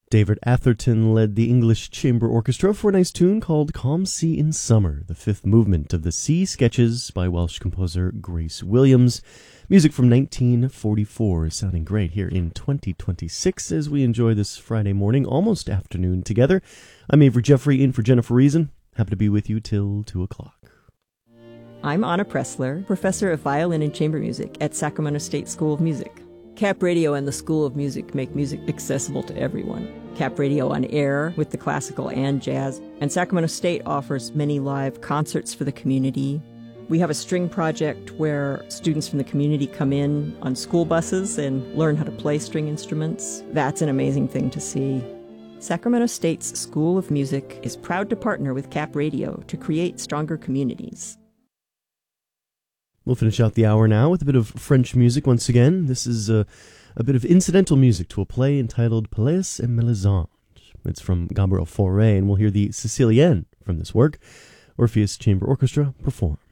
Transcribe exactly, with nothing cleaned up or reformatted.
David Atherton led the English Chamber Orchestra for a nice tune called Calm Sea in Summer, the fifth movement of the Sea Sketches by Welsh composer Grace Williams. Music from nineteen forty-four is sounding great here in twenty twenty-six as we enjoy this Friday morning, almost afternoon together. I'm Avery Jeffrey in for Jennifer Reason. Happy to be with you till two o'clock. I'm Anna Pressler, professor of violin and chamber music at Sacramento State School of Music. Cap Radio and the School of Music make music accessible to everyone. Cap Radio on air with the classical and jazz, and Sacramento State offers many live concerts for the community. We have a string project where students from the community come in on school buses and learn how to play string instruments. That's an amazing thing to see. Sacramento State's School of Music is proud to partner with Cap Radio to create stronger communities. We'll finish out the hour now with a bit of French music once again. This is a, a bit of incidental music to a play entitled Pelléas et Mélisande. It's from Gabriel Fauré, and we'll hear the Sicilienne from this work. Orpheus Chamber Orchestra perform.